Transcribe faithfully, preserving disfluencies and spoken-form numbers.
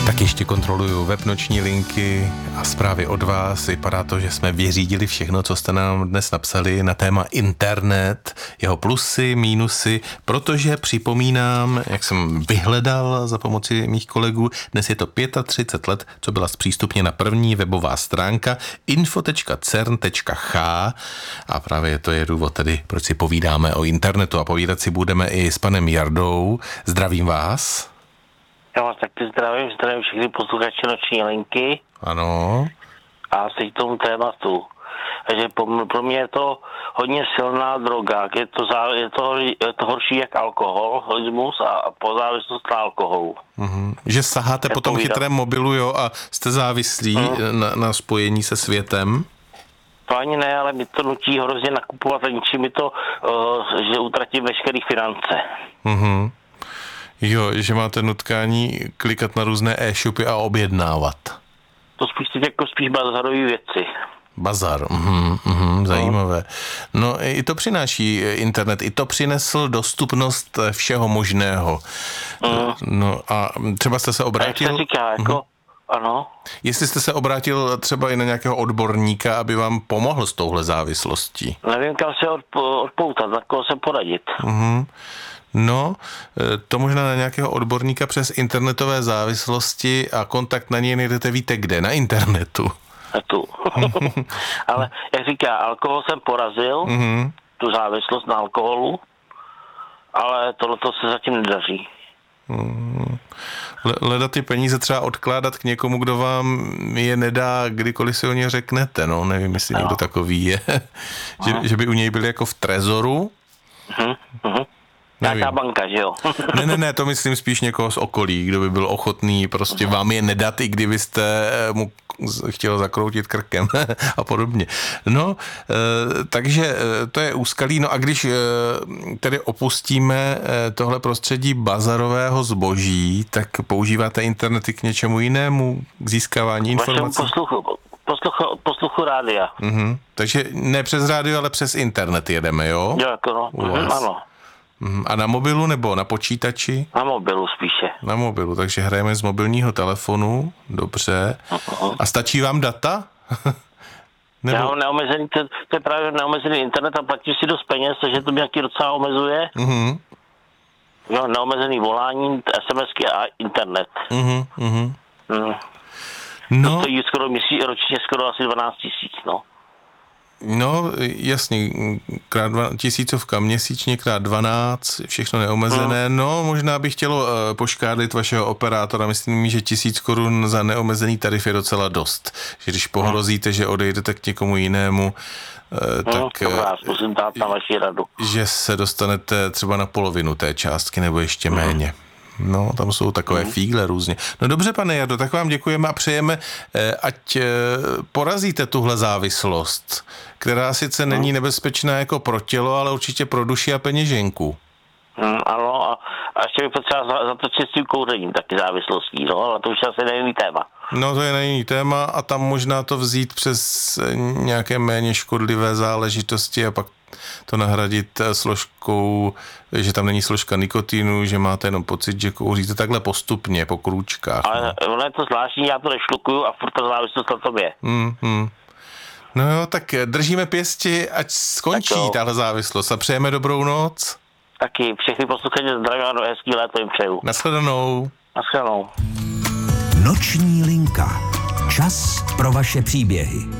Tak ještě kontroluju web Noční linky a zprávy od vás. Vypadá to, že jsme vyřídili všechno, co jste nám dnes napsali na téma internet, jeho plusy, mínusy, protože připomínám, jak jsem vyhledal za pomoci mých kolegů, dnes je to třicet pět let, co byla zpřístupněna první webová stránka info tečka cern tečka ch a právě to je důvod tedy, proč si povídáme o internetu a povídat si budeme i s panem Jardou. Zdravím vás. Já vás taky zdravím, zdravím všechny posluchače Noční linky. Ano. A teď k tomu tématu. Takže pro mě je to hodně silná droga, je to, zá, je to, je to horší jak alkoholismus a pozávislost na alkoholu. Mm-hmm. Že saháte Jak po tom povídat. chytrém mobilu, jo, a jste závislí mm. na, na spojení se světem? To ani ne, ale mi to nutí hrozně nakupovat a ničí mi to, uh, že utratím veškeré finance. Mm-hmm. Jo, že máte nutkání klikat na různé e-shopy a objednávat. To spíš teď jako spíš bazarové věci. Bazar, mhm, mhm, zajímavé. No i to přináší internet, i to přinesl dostupnost všeho možného. Mm. No a třeba jste se obrátil... Jak se říká, jako, mm. ano. Jestli jste se obrátil třeba i na nějakého odborníka, aby vám pomohl s touhle závislostí. Nevím, kam se odp- odpoutat, na koho se poradit. Mhm. No, to možná na nějakého odborníka přes internetové závislosti a kontakt na něj najdete, víte kde, na internetu. A tu. Ale jak říká, alkohol jsem porazil, Mm-hmm. tu závislost na alkoholu, ale tohleto se zatím nedaří. Mm. Leda ty peníze třeba odkládat k někomu, kdo vám je nedá, kdykoliv si o ně řeknete, no, nevím, jestli no. někdo takový je, že, že by u něj byli jako v trezoru. Mhm, mhm. Nějaká banka, že jo? ne, ne, ne, to myslím spíš někoho z okolí, kdo by byl ochotný prostě vám je nedat, i kdybyste mu chtěl zakroutit krkem a podobně. No, takže to je úskalí. No a když tedy opustíme tohle prostředí bazarového zboží, tak používáte internety k něčemu jinému, k získávání informací? Posluchu, posluchu, posluchu rádia. Mhm. Takže ne přes rádio, ale přes internet jedeme, jo? Jo, jako no. Mhm, ano. A na mobilu nebo na počítači? Na mobilu spíše. Na mobilu, takže hrajeme z mobilního telefonu, dobře. Uh-huh. A stačí vám data? Nebo... Já mám neomezený, to, to je právě neomezený internet a platím si dost peněz, takže to mě taky docela omezuje. Uh-huh. Jo, neomezený volání, SMSky a internet. Uh-huh. Uh-huh. Mm. No. To stojí skoro měsíc, ročně skoro asi dvanáct tisíc, no. No, jasně, krát dva, tisícovka měsíčně, krát dvanáct, všechno neomezené. Hmm. No, možná bych chtělo uh, poškádlit vašeho operátora. Myslím, že tisíc korun za neomezený tarif je docela dost. Že když pohrozíte, že odejdete k někomu jinému, uh, hmm, tak... Dobrá, zkusím dát na vaši radu. Že se dostanete třeba na polovinu té částky, nebo ještě hmm. méně. No, tam jsou takové mm. fígle různě. No dobře, pane Jardo, tak vám děkujeme a přejeme, ať porazíte tuhle závislost, která sice mm. není nebezpečná jako pro tělo, ale určitě pro duši a peněženku. Mm, ano, a, a ještě bych potřeba zatočit s tím kouřením taky závislostí, no, ale to už asi na jiný téma. No, to je na jiný téma a tam možná to vzít přes nějaké méně škodlivé záležitosti a pak to nahradit složkou, že tam není složka nikotinu, že máte jenom pocit, že kouříte takhle postupně, po krůčkách. Ale no. ono je to zvláštní, já to nešlukuju a furt ta závislost na tom je. Mm, mm. No jo, tak držíme pěsti, ať skončí tahle závislost a přejeme dobrou noc. Taky všechny posluchače zdravím a hezký léto jim přeju. Nashledanou. Nashledanou. Noční linka. Čas pro vaše příběhy.